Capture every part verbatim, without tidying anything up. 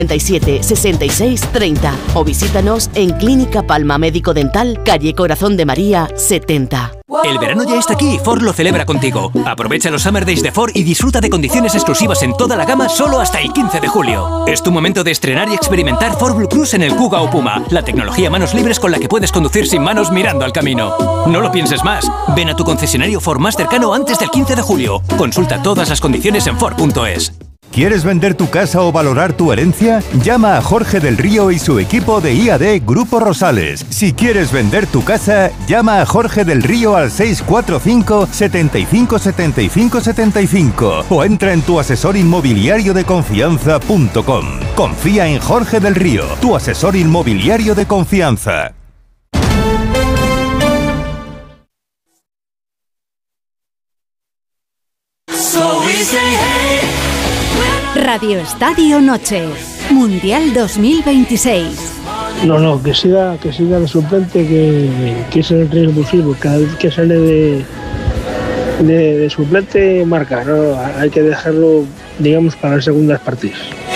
treinta y siete, sesenta y seis, treinta o visítanos en Clínica Palma Médico Dental, calle Corazón de María, setenta. El verano ya está aquí y Ford lo celebra contigo. Aprovecha los Summer Days de Ford y disfruta de condiciones exclusivas en toda la gama solo hasta el quince de julio. Es tu momento de estrenar y experimentar Ford Blue Cruise en el Kuga o Puma, la tecnología manos libres con la que puedes conducir sin manos mirando al camino. No lo pienses más. Ven a tu concesionario Ford más cercano antes del quince de julio. Consulta todas las condiciones en Ford punto es. ¿Quieres vender tu casa o valorar tu herencia? Llama a Jorge del Río y su equipo de I A D Grupo Rosales. Si quieres vender tu casa, llama a Jorge del Río al seis cuatro cinco, setenta y cinco, setenta y cinco, setenta y cinco o entra en tu asesor inmobiliario de confianza punto com. Confía en Jorge del Río, tu asesor inmobiliario de confianza. Radio Estadio Noche, Mundial dos mil veintiséis. No, no, que siga, que siga de suplente, que, que es el revulsivo. Cada vez que sale de, de, de suplente marca, ¿no? Hay que dejarlo, digamos, para las segundas partidas.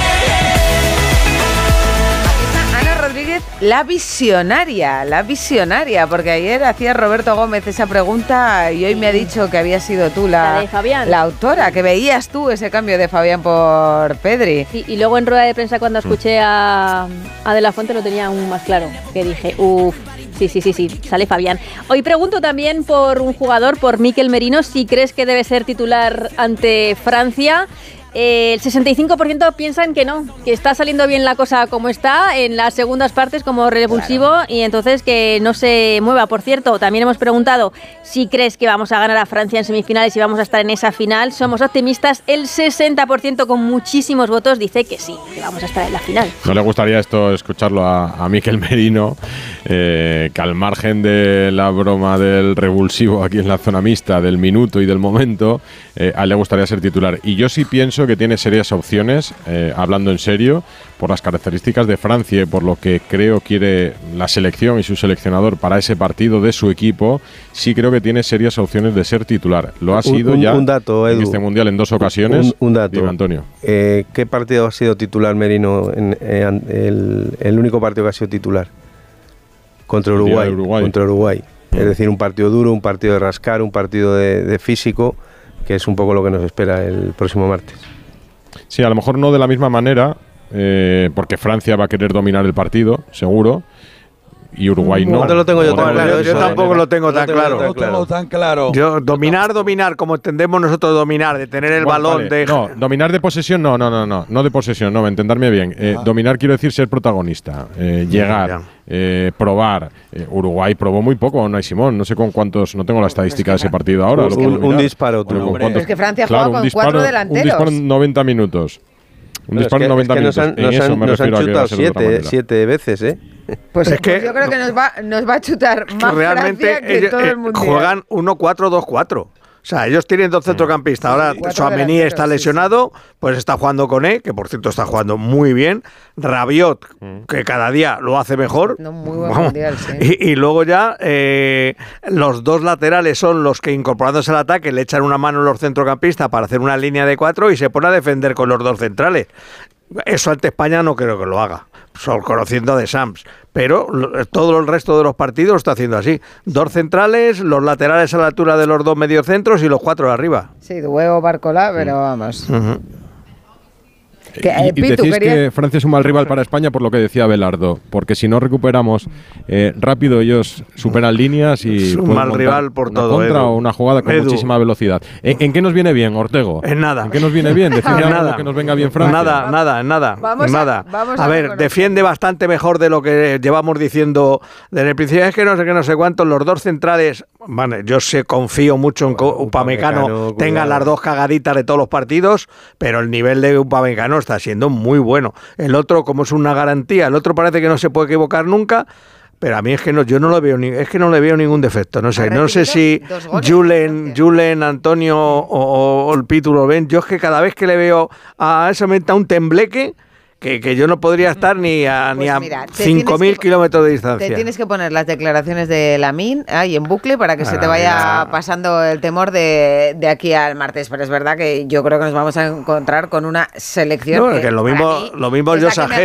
La visionaria, la visionaria, porque ayer hacía Roberto Gómez esa pregunta y hoy me ha dicho que había sido tú la, la, de Fabián. la autora, que veías tú ese cambio de Fabián por Pedri. Sí, y luego en rueda de prensa cuando escuché a, a De La Fuente lo tenía aún más claro, que dije, uff, sí, sí, sí, sí, sale Fabián. Hoy pregunto también por un jugador, por Mikel Merino, si crees que debe ser titular ante Francia. Eh, el sesenta y cinco por ciento piensan que no, que está saliendo bien la cosa como está, en las segundas partes como revulsivo, claro. Y entonces que no se mueva. Por cierto, también hemos preguntado si crees que vamos a ganar a Francia en semifinales y vamos a estar en esa final. Somos optimistas, el sesenta por ciento con muchísimos votos dice que sí, que vamos a estar en la final. ¿No le gustaría esto escucharlo a, a Mikel Merino, eh, que al margen de la broma del revulsivo aquí en la zona mixta, del minuto y del momento, eh, a él le gustaría ser titular? Y yo sí pienso que tiene serias opciones, eh, hablando en serio, por las características de Francia y por lo que creo quiere la selección y su seleccionador para ese partido de su equipo. Sí creo que tiene serias opciones de ser titular. Lo ha sido un, ya un dato, Edu, en este Mundial en dos ocasiones. Un, un dato. Dime, Antonio. Eh, ¿Qué partido ha sido titular Merino? En, en, el, el único partido que ha sido titular. Contra Uruguay. Uruguay. Contra Uruguay. Mm. Es decir, un partido duro, un partido de rascar, un partido de, de físico, que es un poco lo que nos espera el próximo martes. Sí, a lo mejor no de la misma manera, eh, porque Francia va a querer dominar el partido, seguro, y Uruguay no. No te lo tengo yo tan claro. Yo tampoco lo tengo tan claro. No tengo tan claro. Yo, dominar, dominar, como entendemos nosotros dominar, de tener el bueno, balón vale. de... No, dominar de posesión, no, no, no, no, no de posesión, no, entenderme bien. Eh, dominar quiero decir ser protagonista, eh, llegar, eh, probar. Eh, Uruguay probó muy poco, Unai Simón, no sé con cuántos, no tengo la estadística de ese partido ahora. Un, un disparo. Bueno, con cuántos, es que Francia claro, juega con disparo, cuatro delanteros. Un disparo en noventa minutos. Un Pero disparo en es que, noventa es que minutos. Nos han, en nos eso han, me nos refiero han a que va a ser de otra siete, manera. siete veces, ¿eh? Pues, es que, pues yo creo que nos va, nos va a chutar más realmente Francia que ellos, todo eh, el mundial. juegan uno cuatro dos cuatro. O sea, ellos tienen dos centrocampistas. Ahora Tchouaméni está lesionado, sí, sí. Pues está jugando con E, que por cierto está jugando muy bien. Rabiot, que cada día lo hace mejor. No, muy buen mundial, sí. y, y luego ya eh, los dos laterales son los que, incorporándose al ataque, le echan una mano a los centrocampistas para hacer una línea de cuatro y se pone a defender con los dos centrales. Eso ante España no creo que lo haga, solo conociendo a De Sams, pero todo el resto de los partidos lo está haciendo así. Dos centrales, los laterales a la altura de los dos mediocentros y los cuatro de arriba. Sí, de huevo Barcola, pero vamos. Uh-huh. Que, eh, y, y Pitu, decís quería... que Francia es un mal rival para España por lo que decía Belardo, porque si no recuperamos eh, rápido ellos superan líneas y es un mal rival por una todo, contra Edu. o una jugada con Edu. muchísima velocidad. ¿En, ¿En qué nos viene bien, Ortego? En nada. ¿En qué nos viene bien? Decidme En algo nada. que nos venga bien Francia. Nada, nada, nada. Vamos nada. A, vamos a, a, ver, reconocer. defiende bastante mejor de lo que llevamos diciendo desde el principio. Es que no sé qué, no sé cuántos, los dos centrales. Vale, yo sé, confío mucho en que bueno, Upamecano, Upamecano tenga cuidado. Las dos cagaditas de todos los partidos, pero el nivel de Upamecano está siendo muy bueno. El otro, como es una garantía, el otro parece que no se puede equivocar nunca. Pero a mí es que no, yo no lo veo ni, es que no le veo ningún defecto. No sé, no sé si Julen, Julen, Antonio o, o el Pitu lo ven. Yo es que cada vez que le veo a esa menta un tembleque, que, que yo no podría estar ni a, Pues ni a mira, te cinco mil tienes que- kilómetros de distancia. Te tienes que poner las declaraciones de Lamine ahí en bucle para que Ah, se te vaya mira. pasando el temor de, de aquí al martes. Pero es verdad que yo creo que nos vamos a encontrar con una selección No, que que lo para mismo, mí lo mismo es yo la que me exagero.